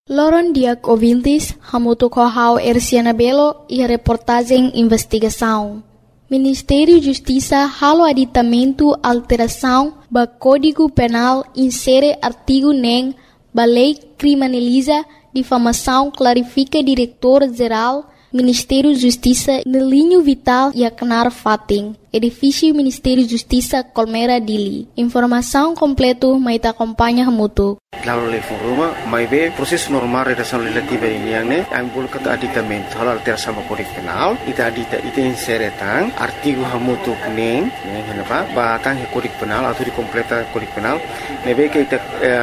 Loron diak ouvintes, hamuto kohau Erciana Belo e a reportagem investigação. Ministério Justiça halo aditamento alteração ba Código Penal insere artigo nem ba lei criminaliza difamação clarifica diretor-geral Ministério Justiça no linho vital e Aknar Fating, edifício Ministério Justiça Colmeira Dili. Informação completa mai ta acompanha hamuto. Lalu lei foruma, mai be proses normal redação legislativa ini yang ne, ang bulu kata aditamento halo alteração ba Código Penal, ita insere tang artigo hamutu neng, kenapa? Ba tang Código Penal atau di completa Código Penal, nebe ke ita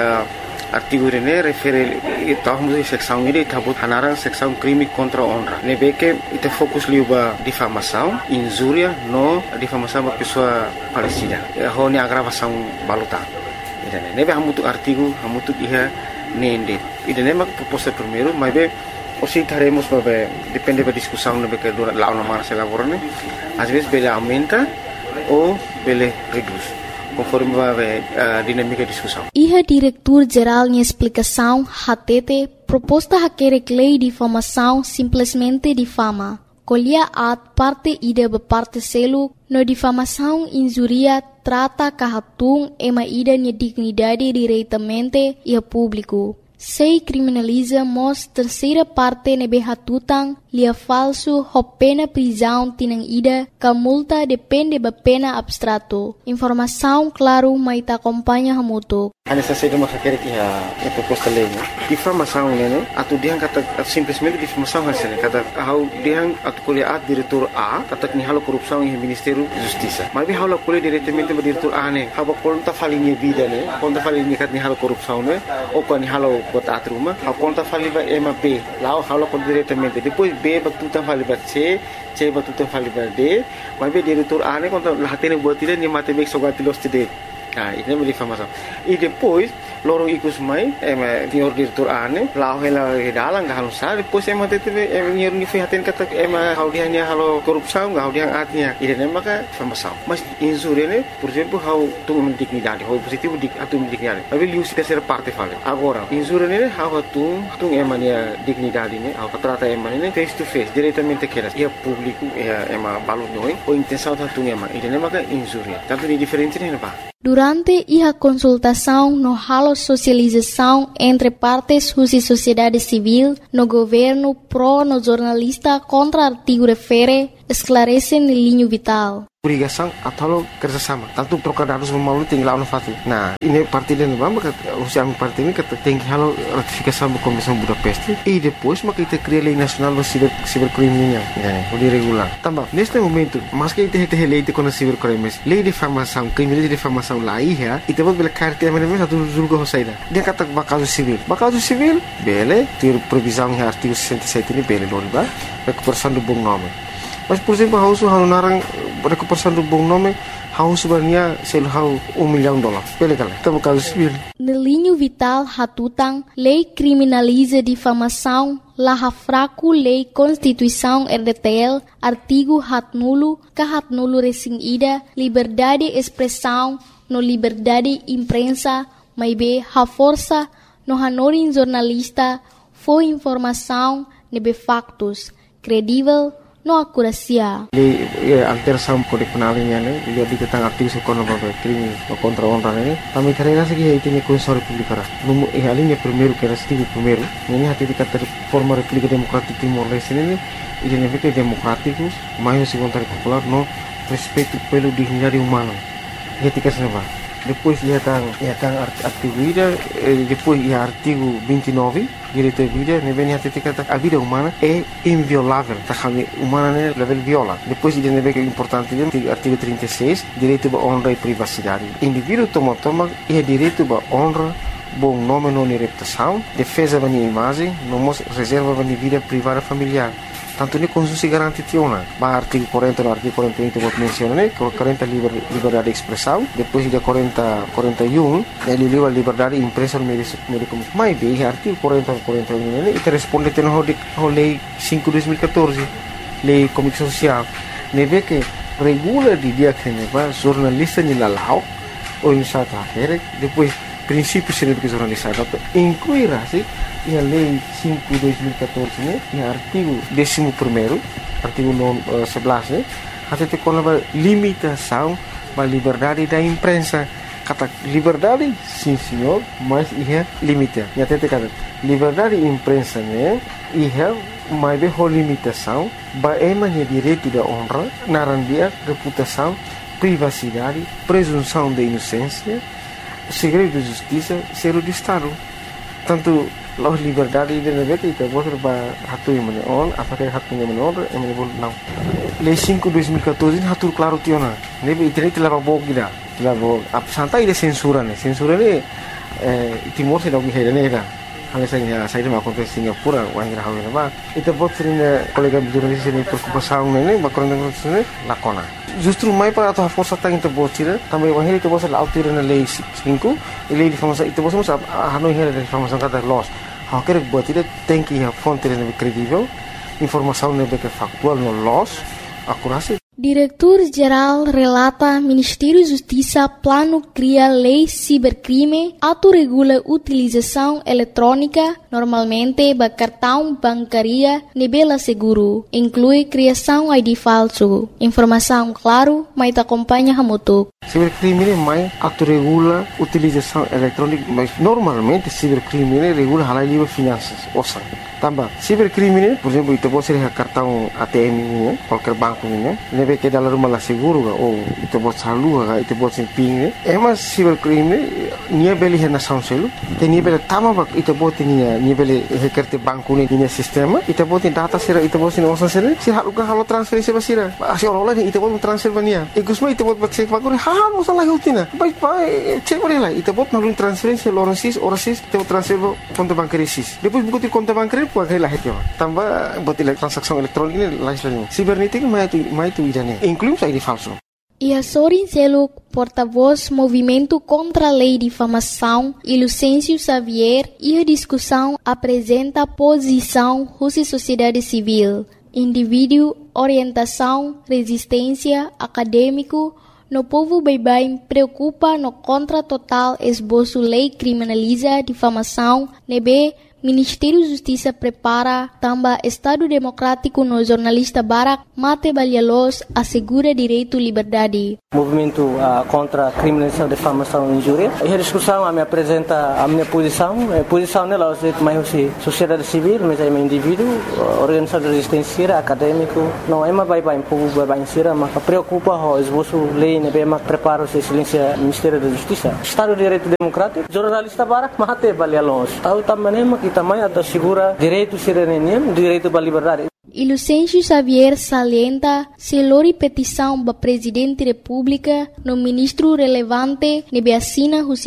artigo ini refere tahun seksão ini tabut hanarang seksão crime contra honra. Nebe ke ita fokus liu ba difamação, injuria no difamação ba pessoa Palestina. Ho ni agravação baluta. Idane nebe hamutu artigo hamutu iha nende. Idane mak proposta primeiro, mas be osi taremos ba depende ba discussão nebe ke dura la una se lavorane. Às vezes bele aumenta ou bele reduz. Conforme a dinâmica de discussão. Iha diretor-geral em explicação, HTT, proposta haquere lei de difamação simplesmente difama. Colhia parte ida parte selo, no difamação injuria trata kahatung ema ida nia dignidade diretamente e a público. Sei criminaliza mos terceira parte nebe hatutang lia falso ho pena prisão tinang ida ka multa depende ba pena abstrato. Informação claro mai ta acompanha hamuto. Ana sa do makakere ki a proposta lei. Difamação né? Atu diang kata simplesmente difamação hasil kata hau diang atu kuliah diretor A kata ni halo korupsão em Ministério Justiça. Mas bi halo kuliah diretamente ba diretor A ne. Haba konta falinha vida ne. Konta falinha kat ni halo korupsão ne. O pa ni halo bota atruma. Hau konta faliba MAP. Lao halo kon diretamente. Depois B batuta faliba C batuta faliba D. Mas bi diretor A ne konta lahatene buat tidak ni matematik sogatilos tidak. Ini é difamação. E depois, loro ikus mai, senhor diretor ane, lau hela dalang gak halusar, depois teve senhor ni fihaten kata hau dia ni halo korupsão, hau dia atnya. Ini maka difamação. Mas injuria ne, por exemplo, hau tung dignidade, hau positivo atung dignidade. Tapi liu se terceira parte fale. Agora, injuria ne hau tung emania dignidade ne, hau trata emania face to face, diretamente keras. Ia público, ia balu noi, ou intenção tung emania. Ini maka injuria. Tanto ni diferente ne apa? Durante a consultação no halo socialização entre partes e sociedade civil, no governo pro no jornalista contra artigo refere, esclarece no linho vital. Obrigação atau kerjasama. Tanto trocar dados melalui tinggal no fati. Nah, ini parti dan bamba usia parti ini kata tinggi halo ratifikasi sama Komisi Budapest. E depois maka kita cria lei nacional do cibercriminal, o regular. Tambah, neste momento, mas que kita lei de quando cibercrimes, lei de difamação, crime de difamação lá ia, e depois bela carta mesmo satu julga hosaida. Dia kata bakaso civil, bele, ter previsão em artigo 67 ini bele loriba, recuperação do bom nome. Mas por exemplo, hausu narang recuperação do bom nome, hausu sebenarnya sel hau $1 milhão. Pele kala, tá caso civil. No linho vital hatutang, lei criminaliza difamação, laha fraco lei Constituição RDTL, artigo hatnulo, kahatnulo resing ida, liberdade expressão, no liberdade imprensa, maibe ha força, no hanorin jornalista, foi informação, nebe factos, credível, no akurasia. Lei alteração Código Penal ini dia diketang artigo contra crime contra honra ini. Kami terima segi itu ni Konstitusi Republika. Numu alinha primeiro que era artigo primeiro. Ini hati dikata forma República Democrática Timor Leste ini identifica democrático, mais segundo popular no respeito pelo dignidade humana. Ketika senapa. Depois ia tang artigo ida, depois ia artigo 29, direito à vida, nebe hati dikata a vida humana é inviolável, tá kami humana né level viola. Depois ia nebe que é importante artigo 36, direito à honra e privacidade. Indivíduo toma ia direito à honra, bom nome não reputação, defesa da minha imagem, não reserva da vida privada familiar. Tanto ni Konstitusi garanti tiona. Ba artigo 40 no artigo 41 que menciona né, 40 liberdade de expressão, depois de 41 ele livre liberdade de imprensa no meio de comunicação. Mas bem, artigo 40 41 né, e responde tendo a lei 5/2014, lei comunicação social. Neve que regula de dia que neva jornalista ni lalau ou iniciativa, depois princípios científicos jornalizados, incluirá-se a Lei 5/2014, né, e o artigo 11º, artigo 11, né, até com a limitação da liberdade da imprensa. Kata liberdade, sim senhor, mas é limite. E até kata liberdade da imprensa, né, mas é limitação, é direito da honra, narandia, reputação, privacidade, presunção de inocência, segredo de justiça, segredo de Estado. Tanto as liberdades de negócio itu bos para hatu yang menol, apakah hatu yang menol, yang menol não. Lei 5/2014 hatu claro tiona. Nebe internet leva bog gida, leva santai de censura né. Censura né Timor se dog hera né. Hanya saya mau kontes Singapura, wang ira hawe ba. Itu bot sering kolega jurnalis ini preocupação né, bakon né, lakona. Justru mai para a força tá into bot tira, também wang itu bos la autir na lei 5, lei de informação itu bos hanoi hera de informação kata loss. Qualquer boa tem que ir a fonte credível, informação que é factual no loss, acurácia. Diretor-Geral relata Ministério Justiça plano cria lei cibercrime, autorregula utilização eletrônica, normalmente ba cartão bancaria, nebela seguro, inclui criação ID falso. Informação claro, mas acompanha hamutuk. Cibercrime mais autorregula utilização eletrônica, mas normalmente cibercrime regula halal livre finanças, ouça. Tambah, cibercrime, por exemplo, itu pode ser cartão ATM ini, qualquer banco ini, nebe que dalam rumah seguro ou itu pode saldo, itu pode ser PIN. Mas cibercrime, nia beli hena sanselu, que nia beli tama itu pode nia beli hekerte banco ini nia sistema, itu pode data sera, itu pode nia osan sera, si haluka halu transferensi basira, asi orang lain itu pode transfer bania. Ikusma itu pode cek bagore, masalah lagi utina, baik cek boleh lah, itu pode nalun transferensi orasis, itu transfer konto bancaris. Depois buku konto bancaris pakai lah itu. Tambah buat transaksi elektronik ini lain. Cibernética mais itu idane. Inclui ID falso. Sorin Seluk, porta-voz Movimento contra a Lei de Difamação, e Lucêncio Xavier, e a discussão apresenta posição Rússia Sociedade Civil, indivíduo, orientação, resistência, acadêmico, no povo bem preocupa no contra total esboço lei criminaliza difamação, nebe Ministério da Justiça prepara também Estado Democrático no jornalista Barak Mate Balhalos assegura direito à liberdade. Movimento contra a criminalização, difamação e injúria. A discussão me apresenta a minha posição. A posição nela é mais sociedade civil, mas é um indivíduo, organização de resistência, acadêmico. Não é mais bem povo bem sira, mas preocupa o esboço lei, né, bem prepara o silêncio Ministério da Justiça. Estado de Direito Democrático, jornalista Barak Mate Balhalos. Tahu também que também assegura direito cidadania, direito à liberdade. E Lucêncio Xavier salienta se lori petição para Presidente da República no ministro relevante nebe assina os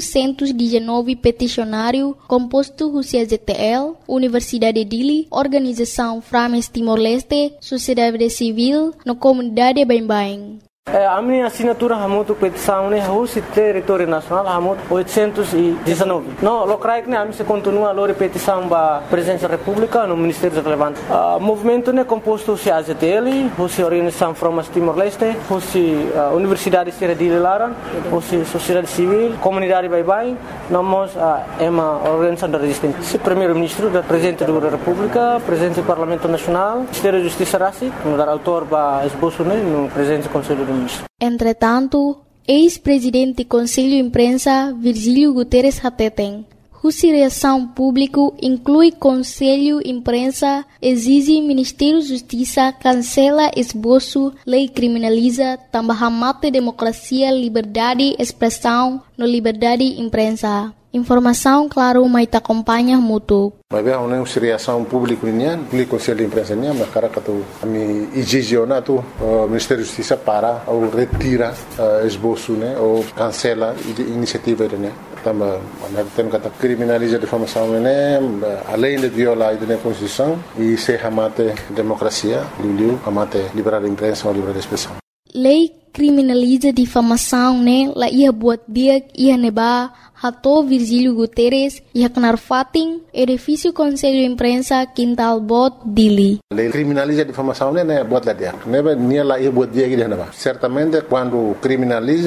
819 peticionário composto os ZTL, Universidade de Dili, Organização Frames Timor-Leste, Sociedade Civil, no comunidade Bem-Bem. A minha assinatura hamutu petição né Rússia território nacional hamut 819. Não, locrai que né se continua a petição para presidência da República no Ministério relevante. Movimento né composto se AZTL, Rússia Organização Frames Timor-Leste, Rússia Universidade de Laran, Rússia Sociedade Civil, Comunidade Bye-Bye, nós é uma organização da resistência. Se primeiro-ministro da Presidente da República, Presidente do Parlamento Nacional, Ministério da Justiça Rassi, no dar autor para esboço né no Presidente do Conselho do Entretanto, ex-presidente do Conselho de Imprensa, Virgílio Guterres Hateten, cuja reação pública inclui Conselho de Imprensa, exige Ministério da Justiça cancela esboço, lei criminaliza, também mata democracia, liberdade, expressão, no liberdade de imprensa. Informação, claro, mas acompanha mútuo. Mas bem, uma reação pública nian, o Conselho de Imprensa nian, mas cara que tu ami exigiona tu Ministério da Justiça para ou retira esboço, né, ou cancela iniciativa né. Também, tem que criminaliza a difamação né, além de violar a Constituição e se amate democracia, amate liberdade de imprensa ou liberdade de expressão. Lei criminaliza difamação, né? La ia buat dia ia neba hato Virgílio Guterres ia kenar fating edifício Conselho de Imprensa Quintal Bot Dili. Lei criminaliza difamação, né? Buat lá dia. Neba nia la ia buat dia que neba. Certamente quando criminaliza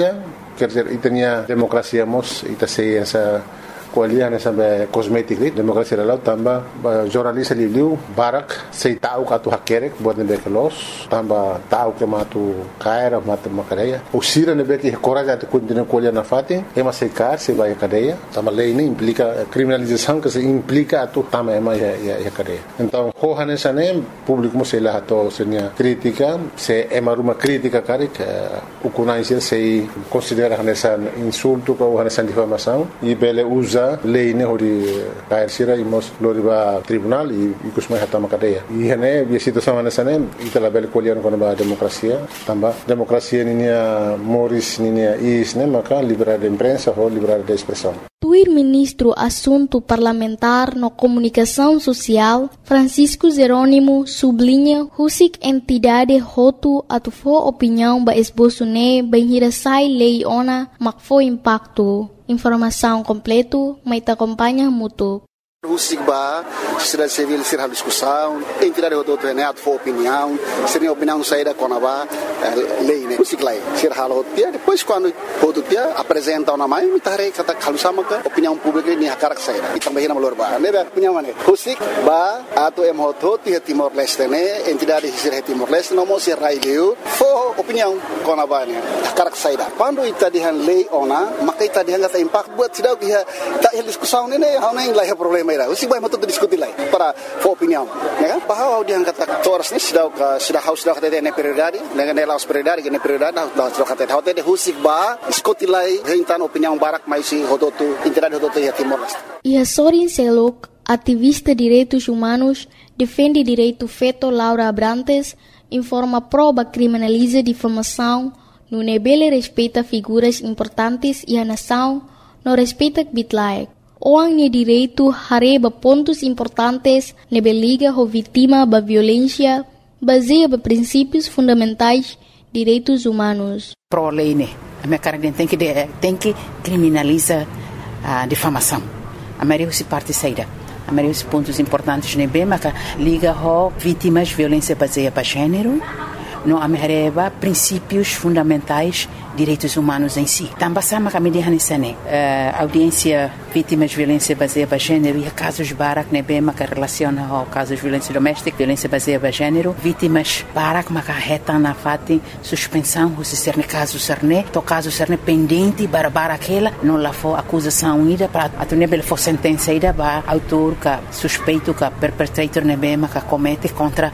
quer dizer, itania demokrasia mos ita sei essa kualiah sampai kosmetik ni demokrasi lalau tambah jurnalis liu barak sei tahu katu hakerek buat nebe kelos tambah tahu ke matu kaira matu makadeya usira nebe ki coraja tu continua kualiah na fati ema sei kar sei vai kadeya tambah lei ini implica criminalização que se implica tu tambah ema ya kadeya então hohane sane publik mo sei lah to senia crítica se ema rumah crítica karik ukunai sei considera nessa insulto ko nessa difamação e bele usa lei ne hori kair sira imos loriba tribunal e kusmai hatama kadeya e hane bi situação nessa itala bel kolian kono ba demokrasia tamba demokrasia ninia moris ninia is ne maka liberdade de imprensa ou liberdade de expressão. O ministro Assunto Parlamentar no Comunicação Social, Francisco Jerônimo, sublinha que entidade roto atufo opinião ba esboço ne bem hirasai lei ona mak fo impacto. Informação completo, mas te acompanha muito. Husigba, sociedade civil ser a discussão, entidade rototo né atufo opinião, seria opinião saída com a lei né, husiglai ser halo dia depois quando roto dia apresenta uma mãe mitare kata kalusama ka opinião pública ni hakarak saída e também na lorba né opinião né husigba ato em rototo Timor Leste né entidade ser Timor Leste não mos ser raileu fo opinião com a banya hakarak saída quando itadihan lei ona maka itadihan kata impact buat sidau que tak discussão né hau nem lai problema o si vai matuto diskuti lai para for opinião né bahwa dia kata toras ni sudah haus sudah kata ne prioridade dengan nelas prioridade ne prioridade sudah kata hote de husik ba diskuti lai hentan opinião barak mais si hodoto entidade hodoto ya Timor Leste. E Sorin Selok, ativista de direitos humanos, defende direito feito Laura Abrantes, informa prova criminaliza difamação, no nebele respeita figuras importantes e a nação não respeita bitlaek. Orang ni direito hareba pontos importantes nebe liga ho vítima ba violência baseia ba princípios fundamentais direitos humanos. Pro lei né, a minha cara tem que criminalizar a difamação. A maioria se parte saída. A maioria dos pontos importantes nebe maka liga ho vítimas de violência baseada para gênero. No amereba princípios fundamentais direitos humanos em si. Também sama kami dihan isane audiência vítimas de violência baseada em gênero e casos barak nebe maka relaciona ao casos de violência doméstica, violência baseada em gênero, vítimas barak maka reta na fati suspensão se ser ne caso serne, to caso serne pendente bara aquela não lá for acusação ida para atunebel for sentença ida ba autor ka suspeito ka perpetrator nebe maka comete contra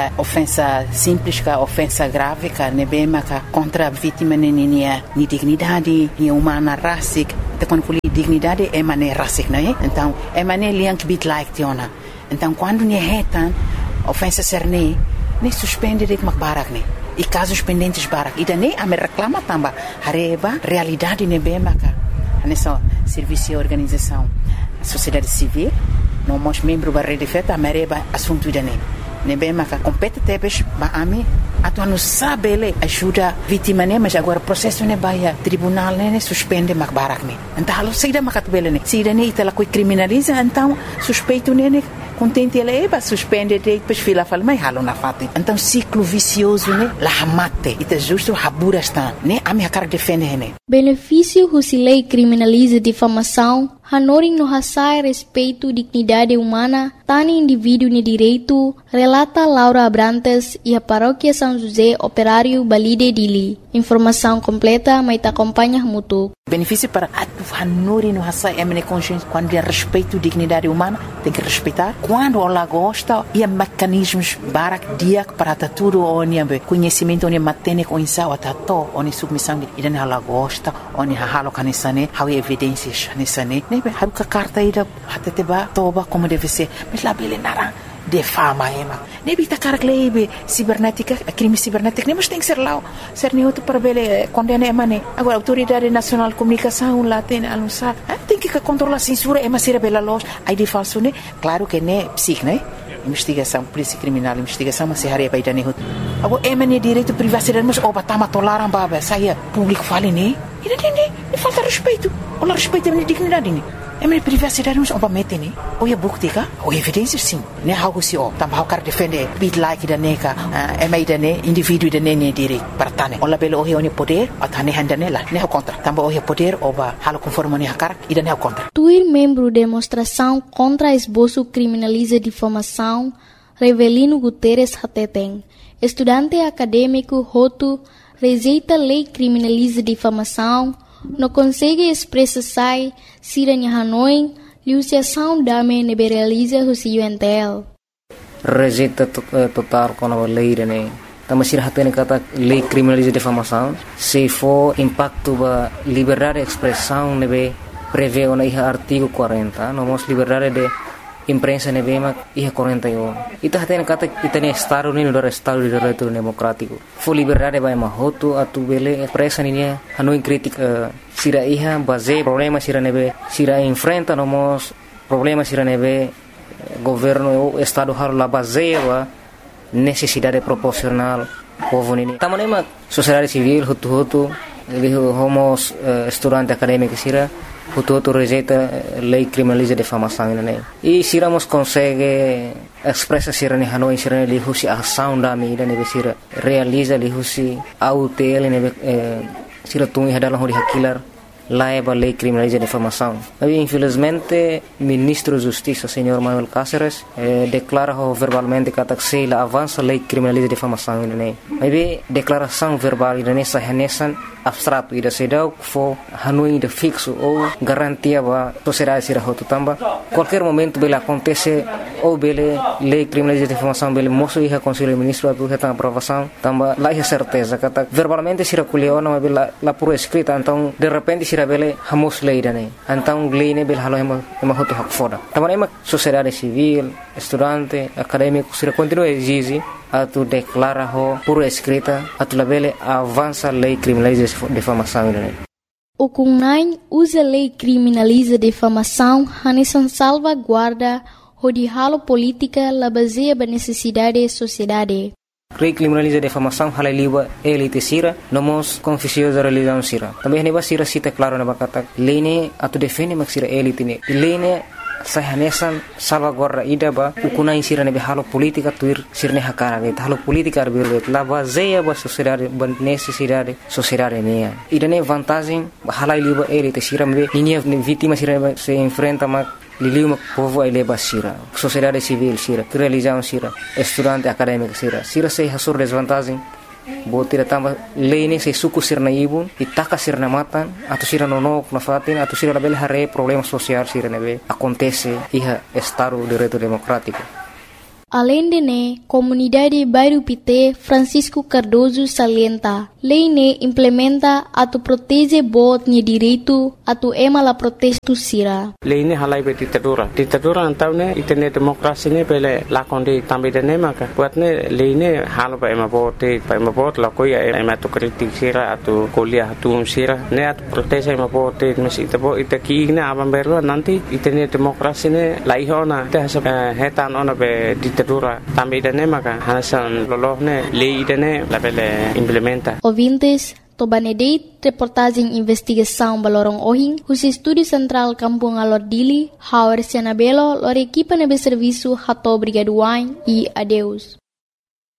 ofensa simples ka ofensa grave ka nebe maka contra vítima ni dignidade, ni humana rasik, te quando dignidade é mané rasik, não é? Então, é mané liank bit like tiona. Então, quando ni retan ofensa serne, ne suspende de barak ne. E casos pendentes barak. E daí a me reclama tamba hareba realidade ne bemaka. Nessa serviço e organização, a sociedade civil, não mos membro da rede feta a mereba assunto dane. Ne bemaka compete tebes ba ami atu não sabe ele ajuda vítima né mas agora processo né vai tribunal né suspende mak barak né então halo saída makat bele né saída né itala coi criminaliza então suspeito né contente ele é suspende depois fila fala mas halo na fati então ciclo vicioso né la mate ita justo habura está né a minha cara defende né benefício se lei criminaliza difamação Hanoring no hasai respeito dignidade humana, tani indivíduo ni direito, relata Laura Abrantes e a paróquia São José Operário Balide Dili. Informação completa, mas te acompanha muito. Benefício para Hanoring no hasai emene consciência quando é respeito dignidade humana, tem que respeitar. Quando ela gosta, e há mecanismos barak diak para tudo onde conhecimento onde matene com insau atato onde submissão de ida ela gosta, onde halo kanisane, há evidências kanisane. Haruka carta ida hateteba toba como deve ser mas lá bele nara de fama ema nebi ta cara glebe cibernética crime cibernético mas tem que ser lá ser neutro para bele condena emane agora autoridade nacional de comunicação lá tem anunciar tem que controlar a censura ema ser bela loja aí de falso né claro que né psic né investigação polícia criminal investigação mas se haria para idane hut agora emane direito privacidade mas obatama tolaram baba saia público fale né e falta respeito. Olha respeito a minha dignidade. minha privacidade não é mete né ou é bukti ka ou evidência sim né algo se o também o cara defender bit like da neka é da né indivíduo da né direito para tane ou labelo o é poder a tane handa nela né o contra também o é poder ou ba halo conforme né cara e da né o contra Tuir membro demonstração contra esboço criminaliza difamação Revelino Guterres Hateteng estudante acadêmico Hotu rejeita lei criminaliza difamação não consegue expressar se Hanoi Luciação dame neberaliza o UNTL. Rejeita total com a lei né. Também se hatene kata lei criminaliza difamação. Se for impacto ba liberdade de expressão nebe prevê na artigo 40, nomos liberdade de imprensa nebe ma 41. Ita hatene kata itane Estado ni no Estado de direito democrático. For liberdade ba mahoto atu bele expressa ni Hanoi crítica sira iha base problema sira nebe sira enfrenta nomos problema sira nebe governo o Estado har la base wa necessidade proporcional povo nini tamanema sociedade civil hutu homos estudante acadêmico sira hutu rejeita lei criminaliza difamação né e siramos consegue expressa sira ni Hanoi sira li husi ação da mi nebe sira realiza li husi autel nebe sira tungi hadalah hori hakilar laiba lei criminaliza difamação. Infelizmente, ministro da Justiça, senhor Manuel Cáceres, declara verbalmente que a avança lei criminaliza difamação. Mas declaração verbal ainda nessa renesan abstrato e da cidade for Hanoi de fixo ou garantia para a sociedade ser roto tamba. Qualquer momento bele acontece ou bele lei criminaliza difamação bele moço e conselho ministro do reta aprovação tamba lá é certeza que verbalmente se recolheu não é lá por escrita então de repente se bele hamos lei dane então lei ne bele halo ema hoto hak foda também ema sociedade civil estudante acadêmico se continua exige atu declara ho por escrita atu labele avança lei criminaliza difamação dane O Kunnain usa lei criminaliza difamação hanesan salvaguarda de halo política la baseia ba necessidade da sociedade. Lei criminaliza difamação hala liba elite sira nomos confusiosa religião sira. Também neba sira cita claro na bakata lei ne atu defende mak sira elite ne. Lei ne sahanesan salvaguarda ida ba o Kunnain sira nebe halo política tuir sirne hakara ge halo política arbirle la baseia ba sociedade ba necessidade sociedade ne. Ida ne vantagem hala liba elite sira me ninia vítima sira se enfrenta mak liliu povo ai leba sira sociedade civil sira religião sira estudante acadêmico sira sei hasur desvantagem botira tamba lei se suku sirna ibun itaka sirna matan atau sira nonok na fatin atau sira label hare problema social sira nebe acontece iha estado de direito democrático. Além de ne, comunidade Bairro Pité Francisco Cardoso salienta, lei ne implementa atu protege bot ni direito atu ema la protesto sira. Lei ne halai be ditadura antau ne itene demokrasi ne pele lakonde tambe de ne maka buat ne lei ne halo ba ema bot la koya ema tu kritik sira atu kuliah atu sira ne atu protege ema bot mes ita ki ne aban berlo nanti itene demokrasi ne laihona te hetan ona be ditadura tambe dane maka hanasan lolohne lei dane labele implementa. Ouvintes, Tobanedeit, reportagem investigação Balorong Ohing, o Estúdio Central Kampung Alordili, Hauer Sianabelo, lor equipa nebe serviço Hato Brigaduain e adeus.